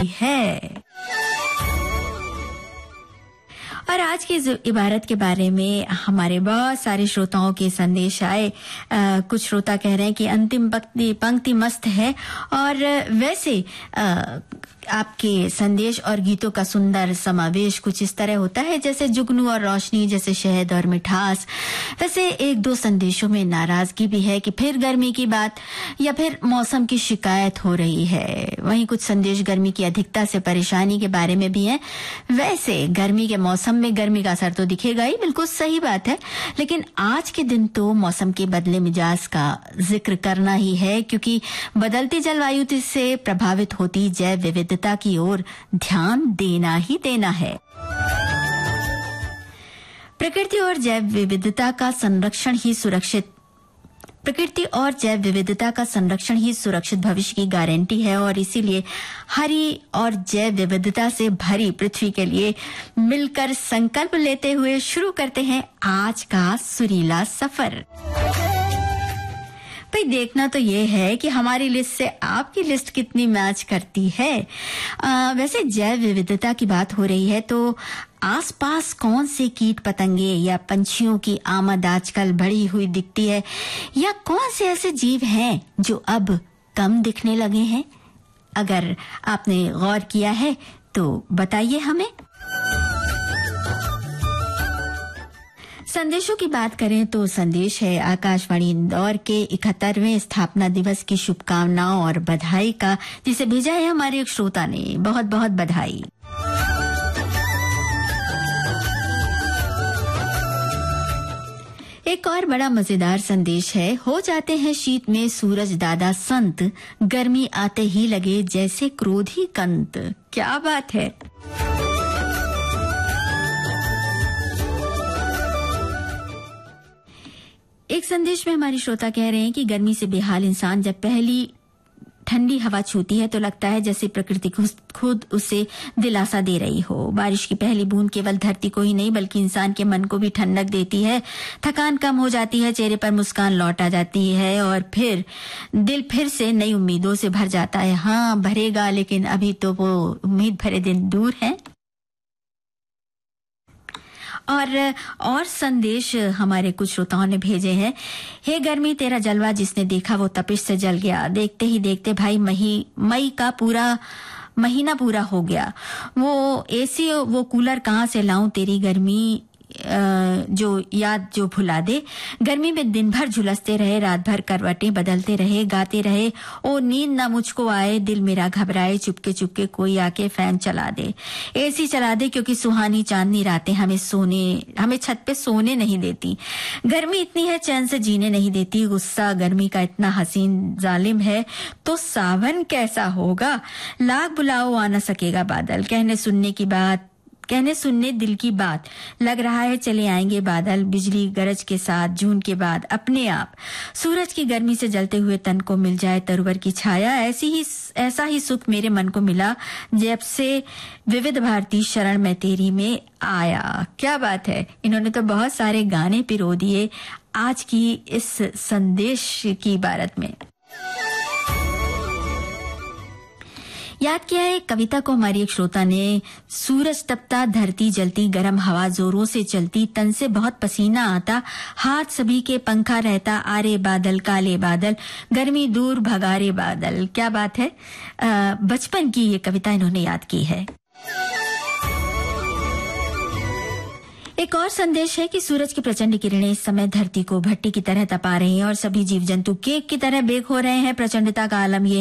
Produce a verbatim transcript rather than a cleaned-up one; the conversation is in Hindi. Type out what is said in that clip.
है। और आज की इस इबारत के बारे में हमारे बहुत सारे श्रोताओं के संदेश आए। आ, कुछ श्रोता कह रहे हैं कि अंतिम पंक्ति पंक्ति मस्त है, और वैसे आ, आपके संदेश और गीतों का सुंदर समावेश कुछ इस तरह होता है जैसे जुगनू और रोशनी, जैसे शहद और मिठास। वैसे एक दो संदेशों में नाराजगी भी है कि फिर गर्मी की बात या फिर मौसम की शिकायत हो रही है। वहीं कुछ संदेश गर्मी की अधिकता से परेशानी के बारे में भी हैं। वैसे गर्मी के मौसम में गर्मी का असर तो दिखेगा ही, बिल्कुल सही बात है, लेकिन आज के दिन तो मौसम के बदले मिजाज का जिक्र करना ही है, क्योंकि बदलती जलवायु से प्रभावित होती जैव विविधता की ओर ध्यान देना ही देना है। प्रकृति और जैव विविधता का संरक्षण ही सुरक्षित प्रकृति और जैव विविधता का संरक्षण ही सुरक्षित भविष्य की गारंटी है, और इसीलिए हरी और जैव विविधता से भरी पृथ्वी के लिए मिलकर संकल्प लेते हुए शुरू करते हैं आज का सुरीला सफर। भाई देखना तो ये है कि हमारी लिस्ट से आपकी लिस्ट कितनी मैच करती है। आ, वैसे जैव विविधता की बात हो रही है तो आसपास कौन से कीट पतंगे या पंछियों की आमद आजकल बढ़ी हुई दिखती है, या कौन से ऐसे जीव हैं जो अब कम दिखने लगे हैं? अगर आपने गौर किया है तो बताइए हमें। संदेशों की बात करें तो संदेश है आकाशवाणी इंदौर के इकहत्तरवें स्थापना दिवस की शुभकामनाओं और बधाई का, जिसे भेजा है हमारे एक श्रोता ने। बहुत बहुत बधाई। एक और बड़ा मजेदार संदेश है। हो जाते हैं शीत में सूरज दादा संत, गर्मी आते ही लगे जैसे क्रोधी कंत। क्या बात है। एक संदेश में हमारी श्रोता कह रहे हैं कि गर्मी से बेहाल इंसान जब पहली ठंडी हवा छूती है तो लगता है जैसे प्रकृति खुद उसे दिलासा दे रही हो। बारिश की पहली बूंद केवल धरती को ही नहीं बल्कि इंसान के मन को भी ठंडक देती है। थकान कम हो जाती है, चेहरे पर मुस्कान लौट आ जाती है, और फिर दिल फिर से नई उम्मीदों से भर जाता है। हाँ भरेगा, लेकिन अभी तो वो उम्मीद भरे दिन दूर है। और और संदेश हमारे कुछ श्रोताओं ने भेजे हैं। हे गर्मी तेरा जलवा जिसने देखा वो तपिश से जल गया। देखते ही देखते भाई मई मई का पूरा महीना पूरा हो गया। वो एसी वो कूलर कहाँ से लाऊं, तेरी गर्मी जो याद जो भुला दे। गर्मी में दिन भर झुलसते रहे, रात भर करवटें बदलते रहे, गाते रहे ओ नींद ना मुझको आए, दिल मेरा घबराए, चुपके चुपके कोई आके फैन चला दे, एसी चला दे, क्योंकि सुहानी चांदनी रातें हमें सोने हमें छत पे सोने नहीं देती। गर्मी इतनी है चैन से जीने नहीं देती। गुस्सा गर्मी का इतना हसीन जालिम है तो सावन कैसा होगा। लाख बुलाओ आ न सकेगा बादल, कहने सुनने की बात कहने सुनने दिल की बात। लग रहा है चले आएंगे बादल, बिजली गरज के साथ जून के बाद अपने आप। सूरज की गर्मी से जलते हुए तन को मिल जाए तरवर की छाया। ऐसी ही ऐसा ही सुख मेरे मन को मिला जब से विविध भारती शरण में तेरी में आया। क्या बात है। इन्होंने तो बहुत सारे गाने पिरो दिए आज की इस संदेश की इबारत में। याद किया है कविता को हमारी एक श्रोता ने। सूरज तपता, धरती जलती, गर्म हवा जोरों से चलती, तन से बहुत पसीना आता, हाथ सभी के पंखा रहता, आरे बादल काले बादल, गर्मी दूर भगारे बादल। क्या बात है। बचपन की ये कविता इन्होंने याद की है। एक और संदेश है कि सूरज की प्रचंड किरणें इस समय धरती को भट्टी की तरह तपा रही हैं और सभी जीव जंतु केक की तरह बेक हो रहे हैं। प्रचंडता का आलम ये